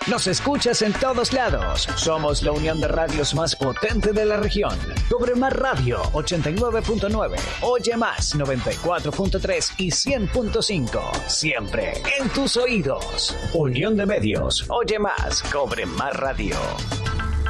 Nos escuchas en todos lados. Somos la unión de radios más potente de la región. Cobre Más Radio 89.9, Oye Más 94.3 y 100.5. Siempre en tus oídos. Unión de medios. Oye Más, Cobre Más Radio.